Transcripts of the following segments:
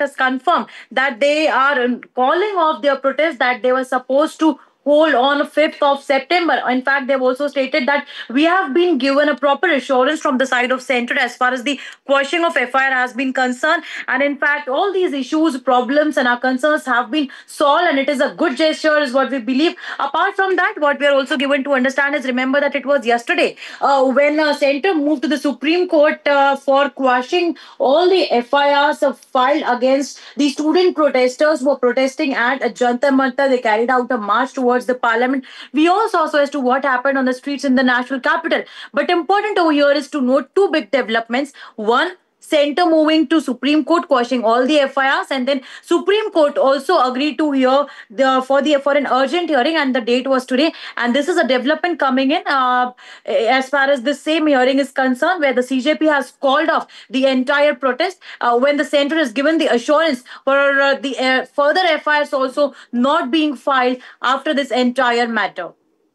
has confirmed that they are calling off their protest that they were supposed to hold on 5th of September. In fact, they've also stated that we have been given a proper assurance from the side of center as far as the quashing of FIR has been concerned. And in fact, all these issues, problems, and our concerns have been solved, and it is a good gesture, is what we believe. Apart from that, what we are also given to understand is, remember that it was yesterday when center moved to the Supreme Court for quashing all the FIRs filed against the student protesters who were protesting at Jantar Mantar. They carried out a march towards the parliament. We all saw so as to what happened on the streets in the national capital. But important over here is to note two big developments. One, center moving to Supreme Court, quashing all the FIRs, and then Supreme Court also agreed to hear for an urgent hearing, and the date was today. And this is a development coming in as far as the same hearing is concerned, where the CJP has called off the entire protest when the center has given the assurance for the further FIRs also not being filed after this entire matter.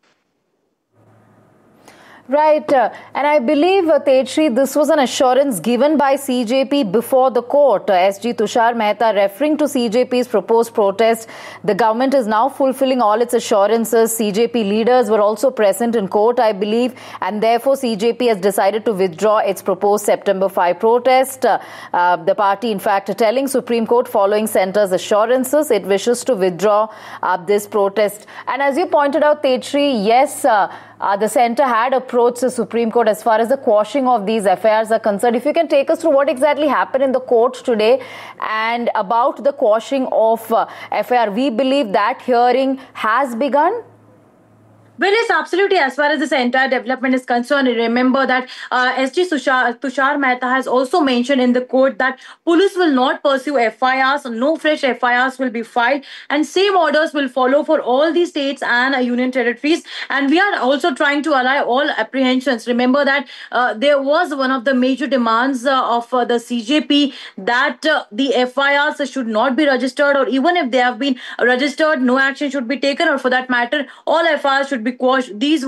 Right. And I believe, Tejshri, this was an assurance given by CJP before the court. SG Tushar Mehta referring to CJP's proposed protest. The government is now fulfilling all its assurances. CJP leaders were also present in court, I believe, and therefore CJP has decided to withdraw its proposed September 5 protest. The party, in fact, telling Supreme Court following centre's assurances, it wishes to withdraw this protest. And as you pointed out, Tejshri, yes, the centre had approached the Supreme Court as far as the quashing of these FIRs are concerned. If you can take us through what exactly happened in the court today and about the quashing of FIR. We believe that hearing has begun. Well, yes, absolutely. As far as this entire development is concerned, remember that SG Tushar Mehta has also mentioned in the court that police will not pursue FIRs, no fresh FIRs will be filed, and same orders will follow for all the states and union territories. And we are also trying to allay all apprehensions. Remember that there was one of the major demands of the CJP that the FIRs should not be registered, or even if they have been registered, no action should be taken, or for that matter, all FIRs should be quashed. This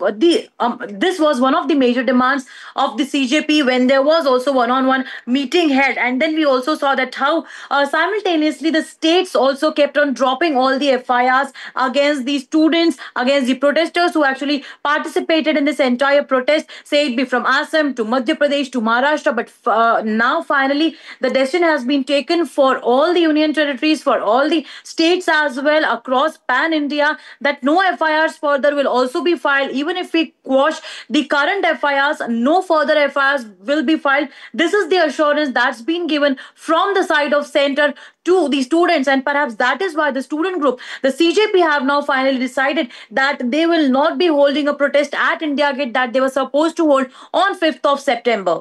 was one of the major demands of the CJP when there was also one-on-one meeting held. And then we also saw that how simultaneously the states also kept on dropping all the FIRs against the students, against the protesters who actually participated in this entire protest, say it be from Assam to Madhya Pradesh to Maharashtra. But now finally the decision has been taken for all the union territories, for all the states as well across pan-India, that no FIRs further will also be filed. Even if we quash the current FIRs, no further FIRs will be filed. This is the assurance that's been given from the side of center to the students, and perhaps that is why the student group, the CJP, have now finally decided that they will not be holding a protest at India Gate that they were supposed to hold on 5th of September.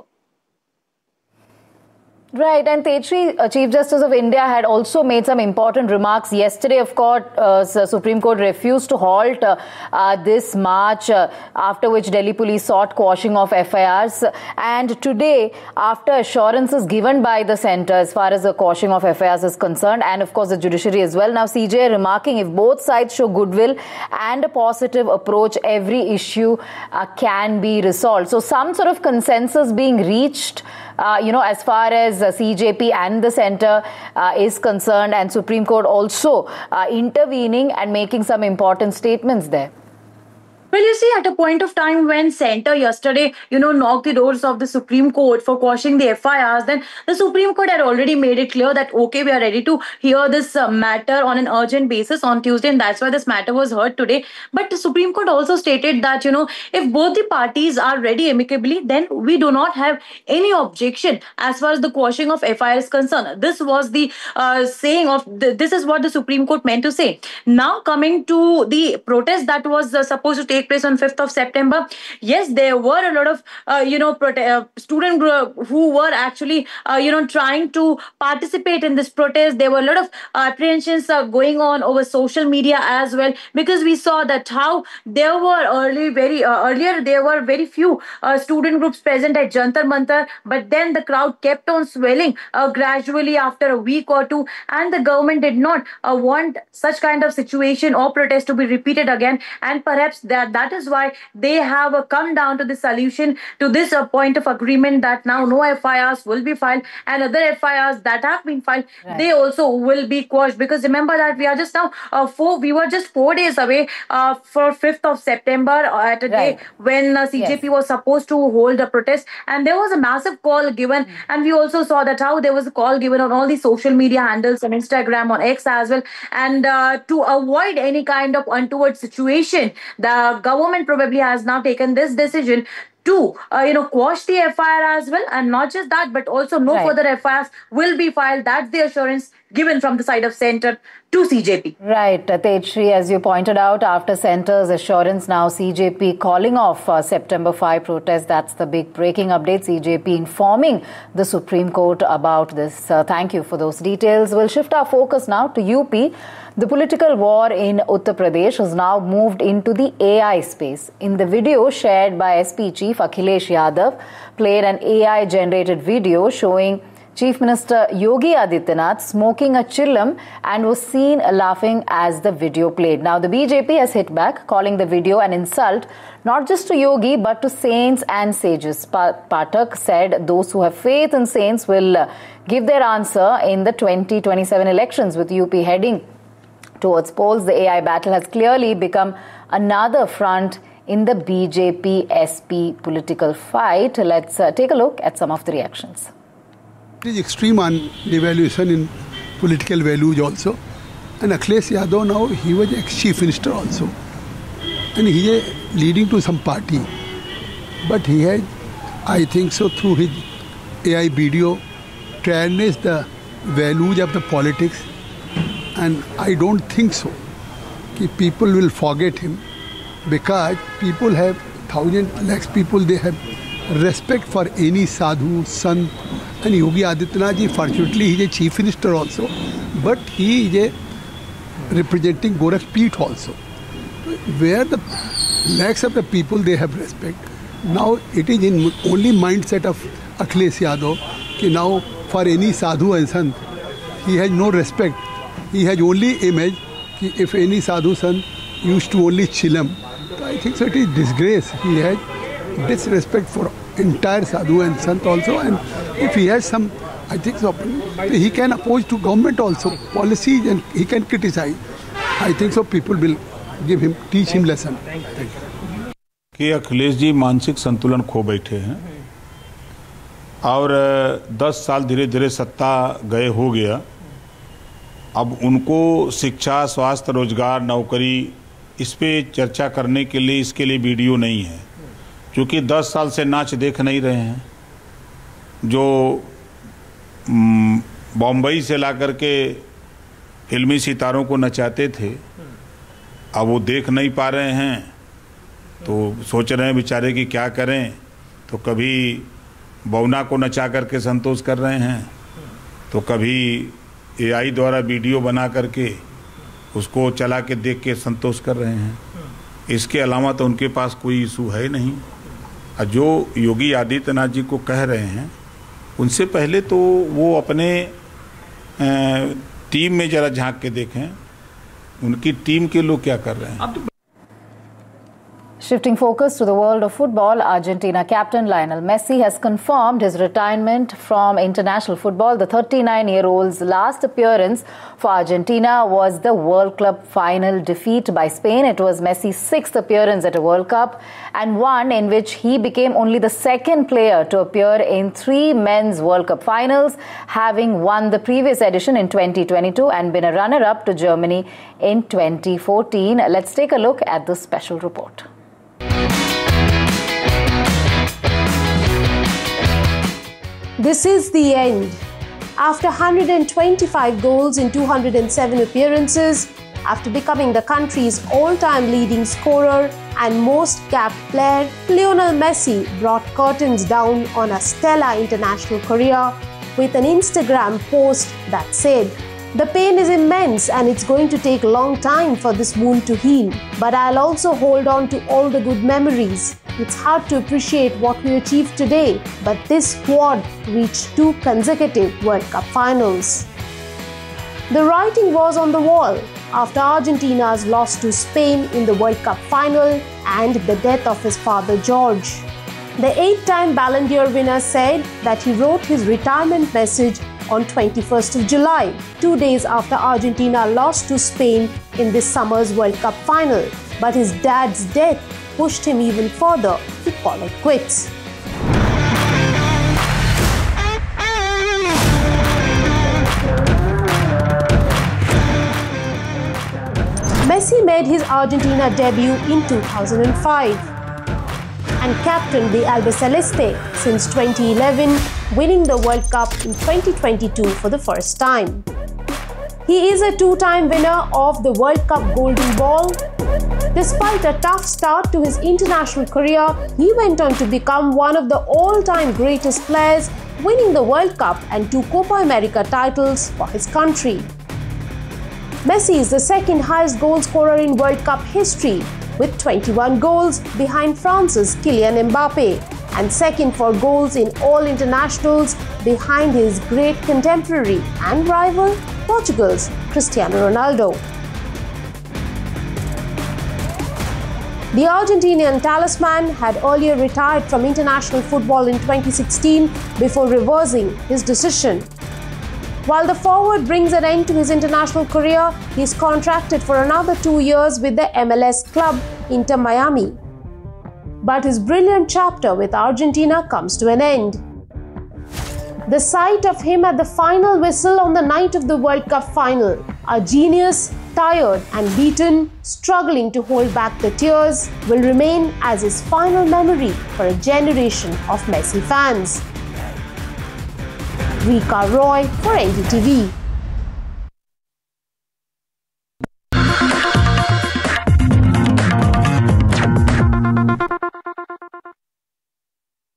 Right, and Tejshri, Chief Justice of India had also made some important remarks yesterday. Of course, the Supreme Court refused to halt this march, after which Delhi police sought quashing of FIRs. And today, after assurances given by the centre as far as the quashing of FIRs is concerned, and of course the judiciary as well, now CJI remarking if both sides show goodwill and a positive approach, every issue can be resolved. So some sort of consensus being reached, as far as CJP and the centre is concerned, and Supreme Court also intervening and making some important statements there. Well, you see, at a point of time when center yesterday, knocked the doors of the Supreme Court for quashing the FIRs, then the Supreme Court had already made it clear that, okay, we are ready to hear this matter on an urgent basis on Tuesday, and that's why this matter was heard today. But the Supreme Court also stated that, if both the parties are ready amicably, then we do not have any objection as far as the quashing of FIR is concerned. This was the saying of, this is what the Supreme Court meant to say. Now, coming to the protest that was supposed to take place on 5th of September. Yes, there were a lot of, student group who were actually, trying to participate in this protest. There were a lot of apprehensions going on over social media as well, because we saw that how there were earlier there were very few student groups present at Jantar Mantar, but then the crowd kept on swelling gradually after a week or two, and the government did not want such kind of situation or protest to be repeated again, and perhaps that is why they have come down to the solution, to this point of agreement, that now no FIRs will be filed, and other FIRs that have been filed, they also will be quashed. Because remember that we are just now we were just 4 days away for 5th of September at a day when CJP was supposed to hold a protest, and there was a massive call given, and we also saw that how there was a call given on all the social media handles, on Instagram, on X as well, and to avoid any kind of untoward situation, the government probably has now taken this decision to quash the FIR as well, and not just that, but also no further FIRs will be filed. That's the assurance given from the side of centre to CJP. Right, Tejashree, as you pointed out, after centre's assurance, now CJP calling off September 5 protest. That's the big breaking update. CJP informing the Supreme Court about this. Thank you for those details. We'll shift our focus now to UP. The political war in Uttar Pradesh has now moved into the AI space. In the video shared by SP Chief Akhilesh Yadav, played an AI-generated video showing Chief Minister Yogi Adityanath smoking a chillum and was seen laughing as the video played. Now, the BJP has hit back, calling the video an insult not just to Yogi but to saints and sages. Pathak said those who have faith in saints will give their answer in the 2027 elections. With UP heading towards polls, the AI battle has clearly become another front in the BJP-SP political fight. Let's take a look at some of the reactions. It is extreme devaluation in political values also. And Akhilesh Yadav now, he was ex-chief minister also. And he is leading to some party. But he had, I think so, through his AI video, tarnished the values of the politics. And I don't think so that people will forget him, because people have lakhs people, they have respect for any sadhu, sant. And Yogi Adityanath ji, fortunately, he is a chief minister also, but he is a representing Gorakhpeth also, where the lakhs of the people, they have respect. Now it is in only mindset of Akhilesh Yadav that now for any sadhu and sant, he has no respect. He has only image that if any sadhu sant used to only chillum. I think so it is disgrace. He has disrespect for entire sadhu and sant also, and if he has some, I think so, he can oppose to government also policies, and he can criticize. I think so people will teach him lesson. Thank you. कि अखिलेश जी मानसिक संतुलन खो बैठे हैं और 10 साल धीरे धीरे सत्ता गए हो गया। अब उनको शिक्षा, स्वास्थ्य, रोजगार, नौकरी, इस पे चर्चा करने के लिए इसके लिए वीडियो नहीं है, क्योंकि 10 साल से नाच देख नहीं रहे हैं। जो बॉम्बई से ला करके फिल्मी सितारों को नचाते थे, अब वो देख नहीं पा रहे हैं, तो सोच रहे हैं बेचारे कि क्या करें। तो कभी बौना को नचा करके संतोष कर रहे हैं, तो कभी AI द्वारा वीडियो बना करके उसको चला के देख के संतोष कर रहे हैं। इसके अलावा तो उनके पास कोई इशू है नहीं। और जो योगी आदित्यनाथ जी को कह रहे हैं, उनसे पहले तो वो अपने टीम में जरा झांक के देखें, उनकी टीम के लोग क्या कर रहे हैं। Shifting focus to the world of football, Argentina captain Lionel Messi has confirmed his retirement from international football. The 39-year-old's last appearance for Argentina was the World Cup final defeat by Spain. It was Messi's 6th appearance at a World Cup, and one in which he became only the second player to appear in 3 men's World Cup finals, having won the previous edition in 2022 and been a runner-up to Germany in 2014. Let's take a look at this special report. This is the end. After 125 goals in 207 appearances, after becoming the country's all-time leading scorer and most capped player, Lionel Messi brought curtains down on a stellar international career with an Instagram post that said, "The pain is immense and it's going to take a long time for this wound to heal. But I'll also hold on to all the good memories. It's hard to appreciate what we achieved today, but this squad reached 2 consecutive World Cup finals." The writing was on the wall. after Argentina's loss to Spain in the World Cup final and the death of his father George. The 8-time Ballon d'Or winner said that he wrote his retirement message on 21st of July, 2 days after Argentina lost to Spain in this summer's World Cup final. But his dad's death pushed him even further to call it quits. Messi made his Argentina debut in 2005 and captained the Albiceleste since 2011, winning the World Cup in 2022 for the first time. He is a 2-time winner of the World Cup Golden Ball. Despite a tough start to his international career, he went on to become one of the all-time greatest players, winning the World Cup and 2 Copa America titles for his country. Messi is the second highest goal scorer in World Cup history, with 21 goals behind France's Kylian Mbappe, and second for goals in all internationals behind his great contemporary and rival, Portugal's Cristiano Ronaldo. The Argentinian talisman had earlier retired from international football in 2016 before reversing his decision. While the forward brings an end to his international career, he is contracted for another 2 years with the MLS club Inter Miami. But his brilliant chapter with Argentina comes to an end. The sight of him at the final whistle on the night of the World Cup final, a genius, tired and beaten, struggling to hold back the tears, will remain as his final memory for a generation of Messi fans. Rika Roy for NDTV.